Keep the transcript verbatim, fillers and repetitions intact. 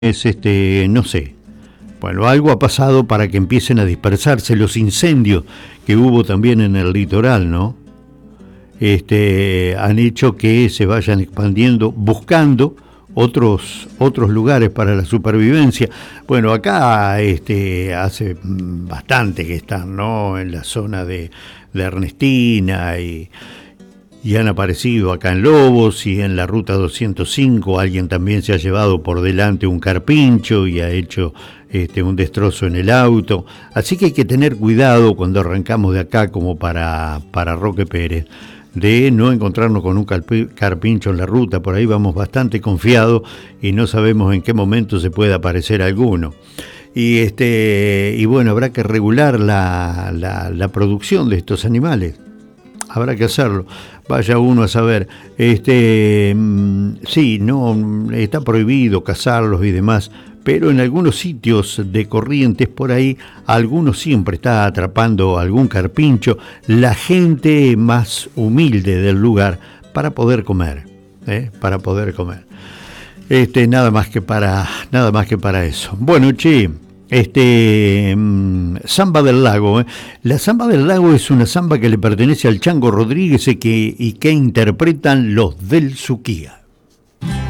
es este, no sé. Bueno, algo ha pasado para que empiecen a dispersarse los incendios que hubo también en el litoral, ¿no? Este, han hecho que se vayan expandiendo, buscando otros otros lugares para la supervivencia. Bueno, acá este, hace bastante que están, ¿no? En la zona de, de Ernestina y, y han aparecido acá en Lobos y en la ruta doscientos cinco. Alguien también se ha llevado por delante un carpincho y ha hecho este, un destrozo en el auto. Así que hay que tener cuidado cuando arrancamos de acá como para, para Roque Pérez, de no encontrarnos con un carpincho en la ruta. Por ahí vamos bastante confiados y no sabemos en qué momento se puede aparecer alguno. Y este y bueno, habrá que regular la, la, la producción de estos animales. Habrá que hacerlo. Vaya uno a saber. Este sí, no está prohibido cazarlos y demás, pero en algunos sitios de Corrientes por ahí, algunos siempre está atrapando algún carpincho, la gente más humilde del lugar, para poder comer, ¿eh? para poder comer. Este, nada más que para, nada más que para eso. Bueno, che, este, mmm, Samba del Lago, ¿eh? La Samba del Lago es una samba que le pertenece al Chango Rodríguez y que, y que interpretan los del Suquía.